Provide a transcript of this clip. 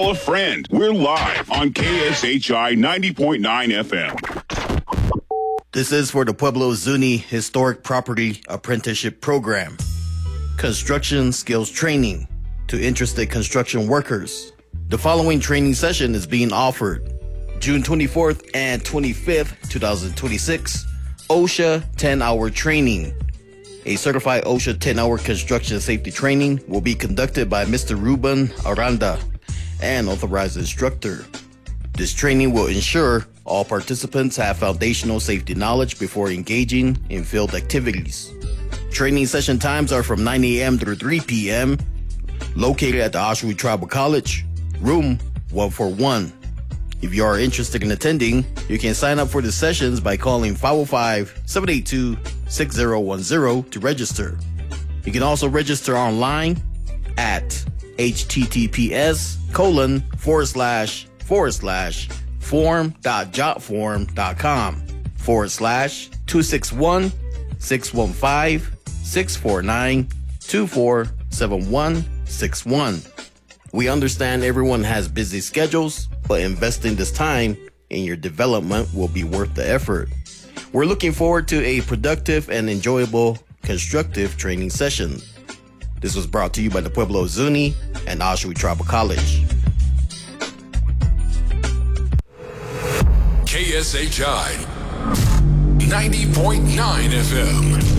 Tell a friend. We're live on KSHI 90.9 FM. This is for the Pueblo Zuni Historic Property Apprenticeship Program. Construction skills training to interested construction workers. The following training session is being offered June 24th and 25th, 2026, OSHA 10-hour training. A certified OSHA 10-hour construction safety training will be conducted by Mr. Ruben Aranda, an authorized instructor. This training will ensure all participants have foundational safety knowledge before engaging in field activities. Training session times are from 9 a.m. through 3 p.m. Located at the Oshawa Tribal College, room 141. If you are interested in attending, you can sign up for the sessions by calling 505-782-6010 to register. You can also register online at https://form.jotform.com/261-615-649-247161. We understand everyone has busy schedules, but investing this time in your development will be worth the effort. We're looking forward to a productive and enjoyable constructive training session. This was brought to you by the Pueblo Zuni and Oshawa Tribal College. KSHI 90.9 FM.